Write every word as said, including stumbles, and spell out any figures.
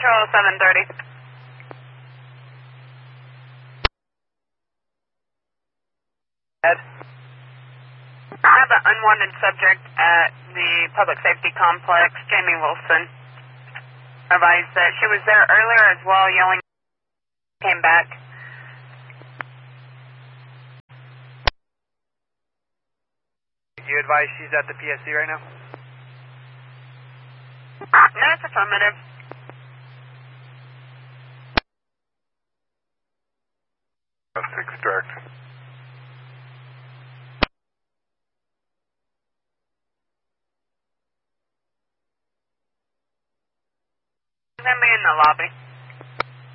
Control seven thirty. Ed? I have an unwanted subject at the public safety complex, Jamie Wilson. Advised that she was there earlier as well, yelling, came back. You advise she's at the P S C right now? No, it's affirmative. six direct. Then be in the lobby.